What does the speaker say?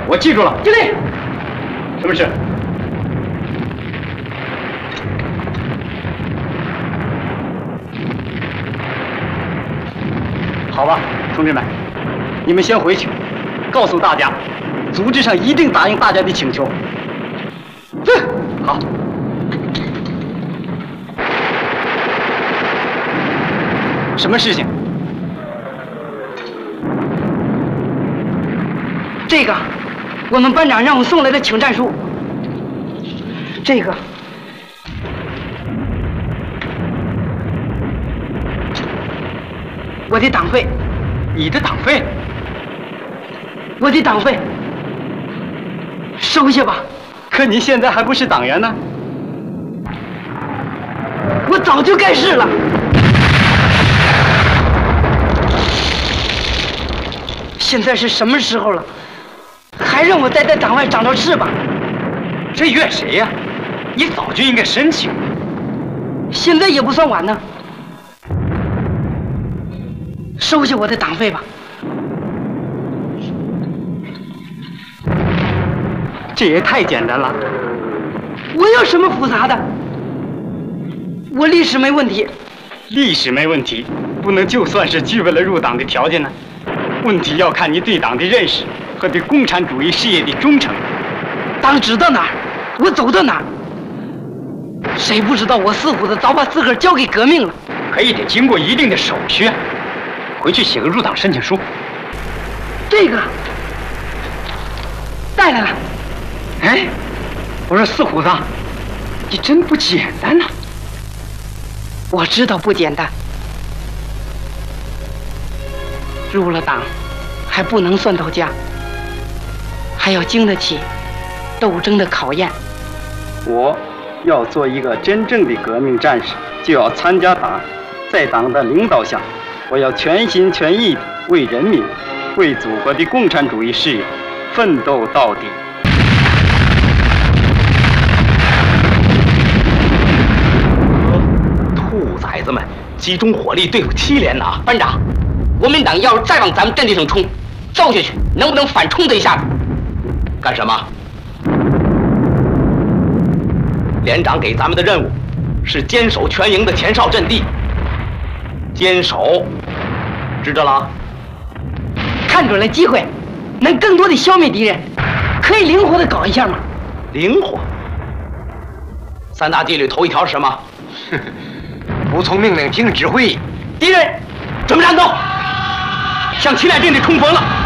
我记住了。 经理， 什么事？好吧，同志们，你们先回去，告诉大家，组织上一定答应大家的请求。好。什么事情？ 这个，我们班长让我送来的请战书。这个，我的党费。 你的党费？ 我的党费，收下吧。 可你现在还不是党员呢。 我早就该是了。现在是什么时候了，还让我待在党外长着翅膀？ 这怨谁呀？你早就应该申请。 现在也不算晚呢。收下我的党费吧。 这也太简单了。 我有什么复杂的？我历史没问题。 历史没问题，不能就算是具备了入党的条件呢。问题要看你对党的认识和对共产主义事业的忠诚。 党指到哪儿，我走到哪儿。谁不知道我四虎子早把自个儿交给革命了？ 可也得经过一定的手续啊。回去写个入党申请书。 这个带来了。 哎，我说四虎子，你真不简单呐。 我知道不简单。入了党，还不能算到家，还要经得起斗争的考验。 我要做一个真正的革命战士，就要参加党，在党的领导下，我要全心全意地为人民、为祖国的共产主义事业奋斗到底。 兔崽子们集中火力对付7连呐！班长，国民党要是再往咱们阵地上冲，照下去能不能反冲这一下子？干什么？连长给咱们的任务是坚守全营的前哨阵地，坚守，知道了？ 看准了机会，能更多的消灭敌人，可以灵活的搞一下吗？ 灵活。3大纪律头一条是什么？ 服从命令，听指挥。 敌人，准备战斗，向7连阵地冲锋了。